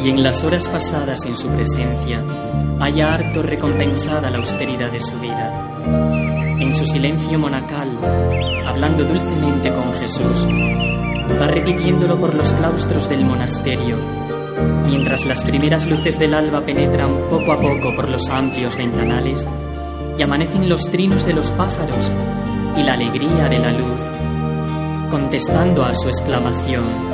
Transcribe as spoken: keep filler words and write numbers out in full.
y en las horas pasadas en su presencia haya harto recompensada la austeridad de su vida. En su silencio monacal, hablando dulcemente con Jesús, va repitiéndolo por los claustros del monasterio, mientras las primeras luces del alba penetran poco a poco por los amplios ventanales y amanecen los trinos de los pájaros y la alegría de la luz, contestando a su exclamación: